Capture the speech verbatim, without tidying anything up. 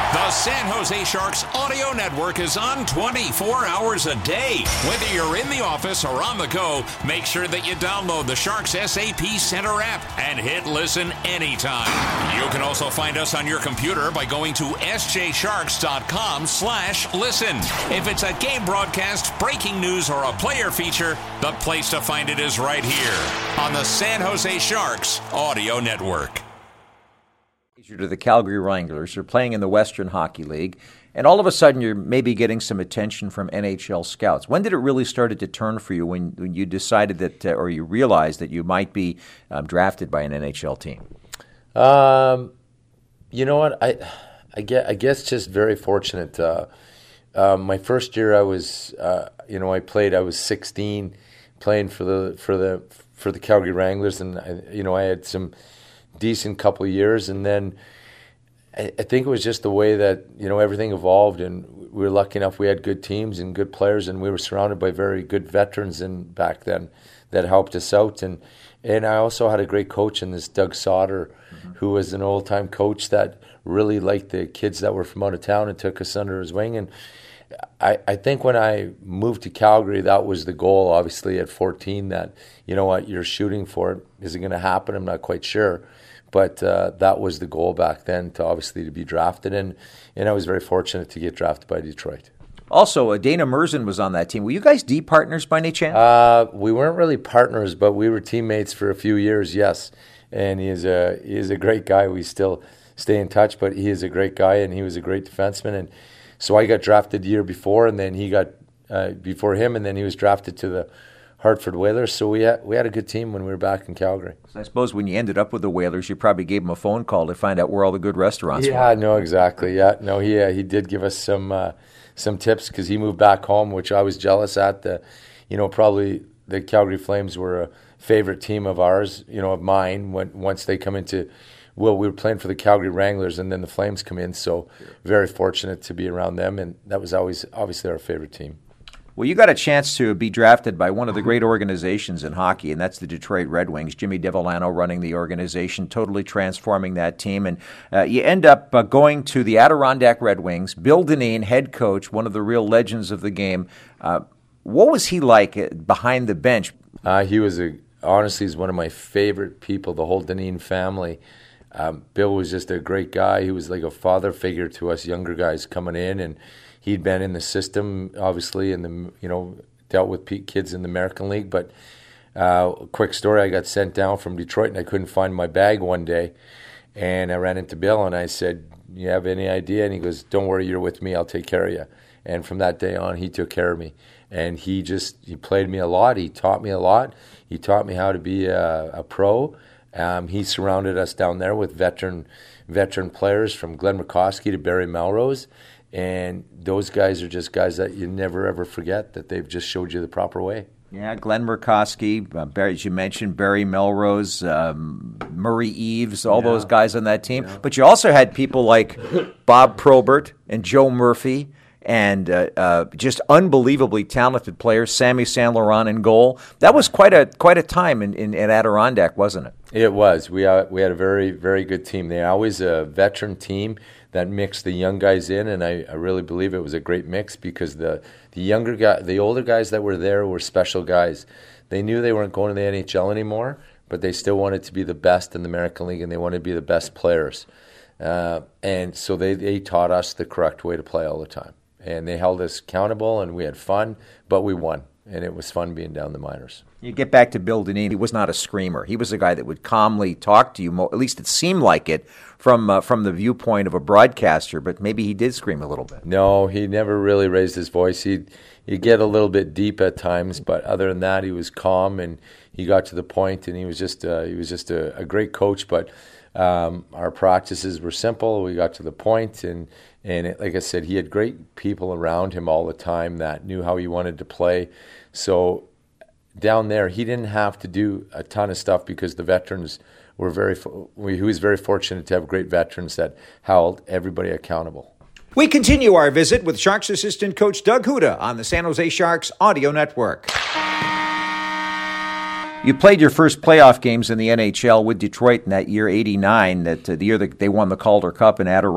The San Jose Sharks audio network is on twenty-four hours a day. Whether you're in the office or on the go, make sure that you download the Sharks S A P Center app and hit listen anytime. You can also find us on your computer by going to s j sharks dot com slash listen. If it's a game broadcast, breaking news, or a player feature, the place to find it is right here on the San Jose Sharks audio network. To the Calgary Wranglers. You're playing in the Western Hockey League, and all of a sudden you're maybe getting some attention from N H L scouts. When did it really start to turn for you when, when you decided that, uh, or you realized that you might be um, drafted by an N H L team? Um, you know what? I, I, guess, I guess just very fortunate. Uh, uh, my first year I was, uh, you know, I played, I was sixteen playing for the, for the, for the Calgary Wranglers, and, I, you know, I had some decent couple of years, and then I, I think it was just the way that, you know, everything evolved, and we were lucky enough we had good teams and good players, and we were surrounded by very good veterans and back then that helped us out, and and I also had a great coach in this Doug Sauter, mm-hmm. who was an old-time coach that really liked the kids that were from out of town and took us under his wing. And I, I think when I moved to Calgary, that was the goal, obviously, at fourteen, that, you know what, you're shooting for it. Is it going to happen? I'm not quite sure. But uh, that was the goal back then, to obviously to be drafted. And, and I was very fortunate to get drafted by Detroit. Also, uh, Dana Merzen was on that team. Were you guys D partners by any chance? Uh, we weren't really partners, but we were teammates for a few years, yes. And he is a, he is a great guy. We still stay in touch, but he is a great guy, and he was a great defenseman. And so I got drafted the year before, and then he got uh, before him, and then he was drafted to the Hartford Whalers. So we had, we had a good team when we were back in Calgary. So I suppose when you ended up with the Whalers, you probably gave him a phone call to find out where all the good restaurants yeah, were. Yeah, no, exactly. Yeah, no, he uh, he did give us some uh, some tips, because he moved back home, which I was jealous at. The, you know, probably the Calgary Flames were a favorite team of ours, you know, of mine. When once they come into, well, we were playing for the Calgary Wranglers, and then the Flames come in. So very fortunate to be around them, and that was always obviously our favorite team. Well, you got a chance to be drafted by one of the great organizations in hockey, and that's the Detroit Red Wings. Jimmy Devellano running the organization, totally transforming that team. And uh, you end up uh, going to the Adirondack Red Wings. Bill Dineen, head coach, one of the real legends of the game. Uh, what was he like behind the bench? Uh, he was, a, honestly, he's one of my favorite people, the whole Dineen family. Um, Bill was just a great guy. He was like a father figure to us younger guys coming in, and he'd been in the system, obviously, and the you know dealt with kids in the American League. But uh, a quick story: I got sent down from Detroit, and I couldn't find my bag one day, and I ran into Bill, and I said, "You have any idea?" And he goes, "Don't worry, you're with me. I'll take care of you." And from that day on, he took care of me, and he just he played me a lot. He taught me a lot. He taught me how to be a, a pro. Um, he surrounded us down there with veteran veteran players, from Glenn Murkowski to Barry Melrose. And those guys are just guys that you never, ever forget, that they've just showed you the proper way. Yeah, Glenn Murkowski, uh, Barry, as you mentioned, Barry Melrose, um, Murray Eves, all yeah. those guys on that team. Yeah. But you also had people like Bob Probert and Joe Murphy, and uh, uh, just unbelievably talented players, Sammy Saint Laurent in goal. That was quite a quite a time in, in, in Adirondack, wasn't it? It was. We uh, we had a very, very good team. They're always a veteran team that mixed the young guys in, and I, I really believe it was a great mix, because the, the younger guy, the older guys that were there were special guys. They knew they weren't going to the N H L anymore, but they still wanted to be the best in the American League, and they wanted to be the best players. Uh, and so they, they taught us the correct way to play all the time. And they held us accountable, and we had fun, but we won. And it was fun being down the minors. You get back to Bill Dineen. He was not a screamer. He was a guy that would calmly talk to you, mo- at least it seemed like it, from uh, from the viewpoint of a broadcaster, but maybe he did scream a little bit. No, he never really raised his voice. He'd, he'd get a little bit deep at times, but other than that, he was calm, and he got to the point, and he was just, uh, he was just a, a great coach. But um, our practices were simple. We got to the point, and, and it, like I said, he had great people around him all the time that knew how he wanted to play. So down there, he didn't have to do a ton of stuff, because the veterans were very, he was very fortunate to have great veterans that held everybody accountable. We continue our visit with Sharks assistant coach Doug Huda on the San Jose Sharks audio network. You played your first playoff games in the N H L with Detroit in that year, eighty-nine, that uh, the year that they won the Calder Cup in Adirondack.